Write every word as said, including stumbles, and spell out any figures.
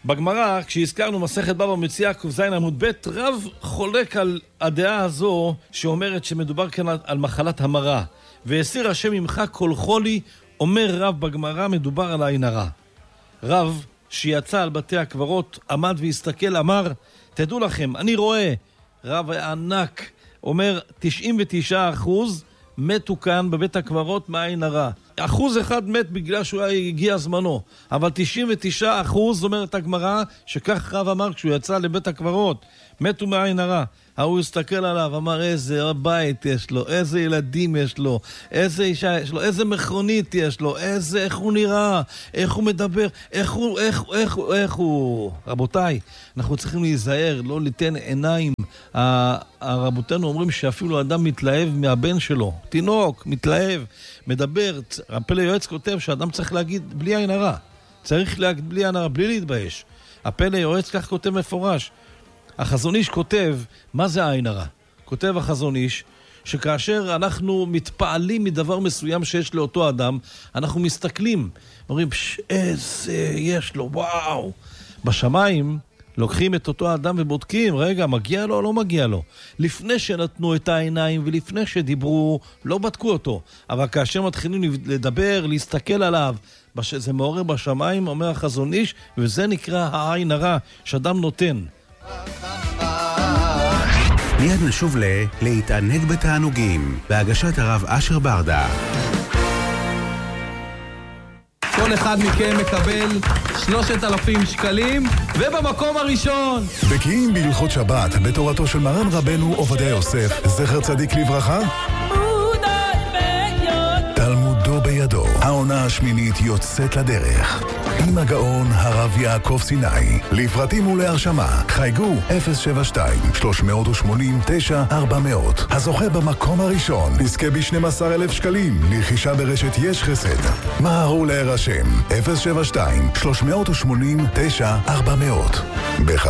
בגמרא, כשהזכרנו מסכת בבא מציעא ק"ז עמוד ב', רב חולק על הדעה הזו שאומרת שמדובר כאן על מחלת המרה. והסיר השם ממך כל חולי, אומר רב בגמרא, מדובר על עין הרע. רב שיצא על בתי הקברות, עמד והסתכל, אמר, תדעו לכם, אני רואה, רב ענק, אומר, תשעים ותשעה אחוז מתו כאן בבית הקברות מעין הרע. אחוז אחד מת בגלל שהוא הגיע זמנו, אבל תשעים ותשעה אחוז, אומרת הגמרא, שכך רב אמר כשהוא יצא לבית הקברות, מתו מעין הרע. הוא הסתכל עליו, אמר, איזה בית יש לו, איזה ילדים יש לו, איזה אישה יש לו, איזה מכונית יש לו, איזה, איך הוא נראה, איך הוא מדבר, איך הוא, איך, איך, איך הוא... רבותיי, אנחנו צריכים להיזהר, לא ליתן עיניים. הרבותינו אומרים שאפילו אדם מתלהב מהבן שלו, תינוק, מתלהב, מדבר, הפלא יועץ כותב שאדם צריך להגיד בלי עין הרע, צריך להגיד בלי עין הרע, בלי להתבייש. הפלא יועץ כך כותב מפורש. החזון איש כותב, מה זה העין הרע? כותב החזון איש, שכאשר אנחנו מתפעלים מדבר מסוים שיש לאותו אדם, אנחנו מסתכלים, אומרים, איזה יש לו, וואו. בשמיים לוקחים את אותו אדם ובודקים, רגע, מגיע לו או לא מגיע לו? לפני שנתנו את העיניים ולפני שדיברו, לא בדקו אותו. אבל כאשר מתחילים לדבר, להסתכל עליו, זה מעורר בשמיים, אומר החזון איש, וזה נקרא העין הרע, שאדם נותן. מיד נשוב ל... להתענג בתענוגים, בהגשת הרב אשר ברדה. כל אחד מכם מקבל שלושת אלפים שקלים, ובמקום הראשון! בקיאים בהלכות שבת, בתורתו של מרן רבנו עובדיה יוסף, זכר צדיק לברכה, תלמודו בידו. העונה השמינית יוצאת לדרך עם הגאון הרב יעקב סיני. לפרטים ולהרשמה חייגו אפס שבע שתיים שלוש שמונים תשע ארבע מאות. הזוכה במקום הראשון יזכה ב-שנים עשר אלף שקלים לרכישה ברשת יש חסד. מהרו להירשם אפס שבע שתיים שלוש שמונים תשע ארבע מאות.